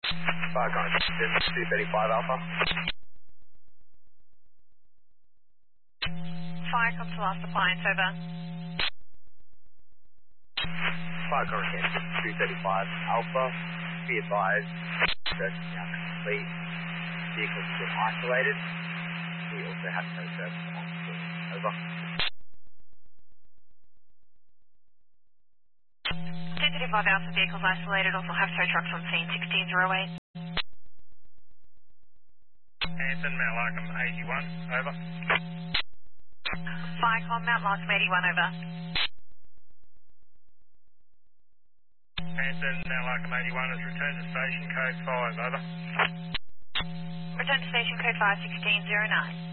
Fire contact 235 Alpha. Fire comes to last appliance, over. Fire contact 235 Alpha. Be advised, search is now complete. Vehicles have been isolated. We also have no service on scene. Over. 235 Alpha, vehicles isolated, also have tow trucks on scene, 1608. Hanson, Mount Larkham 81, over. Firecom, Mount Larkham 81, over. Hanson, Mount Larkham 81 has returned to station, code 5, over. Return to station code 51609.